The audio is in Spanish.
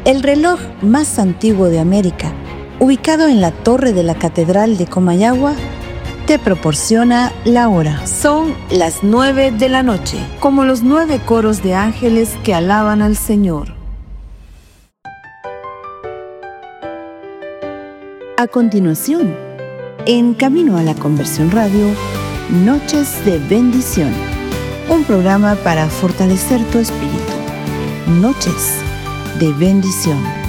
El reloj más antiguo de América, ubicado en la torre de la Catedral de Comayagua, te proporciona la hora. Son las 9 de la noche, como los 9 coros de ángeles que alaban al Señor. A continuación, en Camino a la Conversión Radio, Noches de Bendición, un programa para fortalecer tu espíritu. Noches de Bendición.